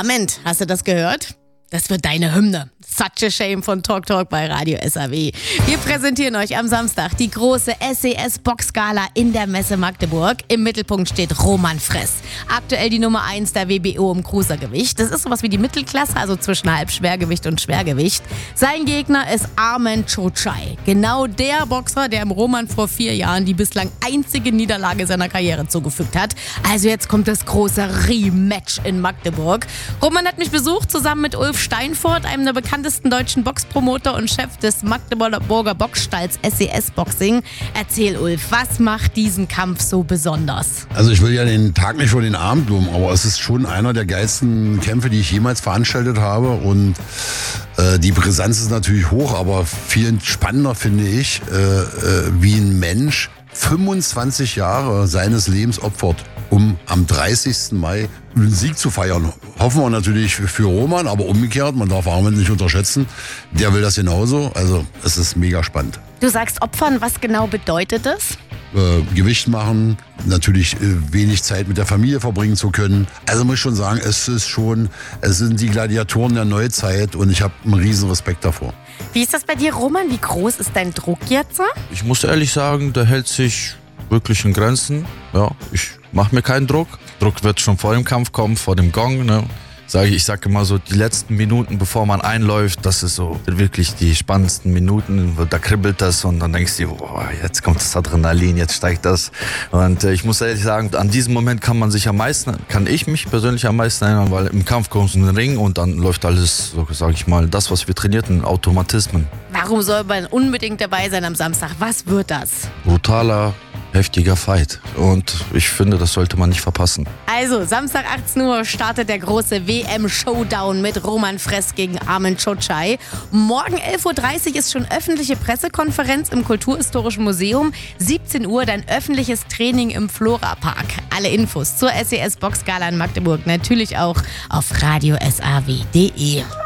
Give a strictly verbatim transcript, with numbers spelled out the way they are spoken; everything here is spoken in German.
Arment, hast du das gehört? Das wird deine Hymne. Such a Shame von Talk Talk bei Radio S A W. Wir präsentieren euch am Samstag die große S E S-Boxgala in der Messe Magdeburg. Im Mittelpunkt steht Roman Fress. Aktuell die Nummer eins der W B O im Cruisergewicht. Das ist sowas wie die Mittelklasse, also zwischen Halbschwergewicht und Schwergewicht. Sein Gegner ist Armen Chochai. Genau der Boxer, der im Roman vor vier Jahren die bislang einzige Niederlage seiner Karriere zugefügt hat. Also jetzt kommt das große Rematch in Magdeburg. Roman hat mich besucht, zusammen mit Ulf Steinfort, einem der bekanntesten deutschen Boxpromoter und Chef des Magdeburger Boxstalls S E S Boxing. Erzähl, Ulf, was macht diesen Kampf so besonders? Also ich will ja den Tag nicht vor den Abend loben, aber es ist schon einer der geilsten Kämpfe, die ich jemals veranstaltet habe. Und äh, die Brisanz ist natürlich hoch, aber viel spannender finde ich, äh, äh, wie ein Mensch fünfundzwanzig Jahre seines Lebens opfert, um am dreißigsten Mai einen Sieg zu feiern. Hoffen wir natürlich für Roman, aber umgekehrt, man darf Armen nicht unterschätzen. Der will das genauso, also es ist mega spannend. Du sagst opfern, was genau bedeutet das? Äh, Gewicht machen, natürlich äh, wenig Zeit mit der Familie verbringen zu können. Also muss ich schon sagen, es ist schon, es sind die Gladiatoren der Neuzeit und ich habe einen riesen Respekt davor. Wie ist das bei dir, Roman? Wie groß ist dein Druck jetzt? Ich muss ehrlich sagen, der hält sich wirklich in Grenzen. Ja, ich mache mir keinen Druck. Druck wird schon vor dem Kampf kommen, vor dem Gong. Ne? Sag ich, ich sage immer so, die letzten Minuten, bevor man einläuft, das ist so wirklich die spannendsten Minuten. Da kribbelt das und dann denkst du, boah, jetzt kommt das Adrenalin, jetzt steigt das. Und äh, ich muss ehrlich sagen, an diesem Moment kann man sich am meisten, kann ich mich persönlich am meisten erinnern, weil im Kampf kommst du in den Ring und dann läuft alles, so sage ich mal, das, was wir trainierten, Automatismen. Warum soll man unbedingt dabei sein am Samstag? Was wird das? Brutaler, heftiger Fight. Und ich finde, das sollte man nicht verpassen. Also, Samstag achtzehn Uhr startet der große W M-Showdown mit Roman Fress gegen Armen Chochai. Morgen elf Uhr dreißig ist schon öffentliche Pressekonferenz im Kulturhistorischen Museum. siebzehn Uhr dann öffentliches Training im Flora-Park. Alle Infos zur S E S Boxgala in Magdeburg natürlich auch auf radio s a w punkt d e.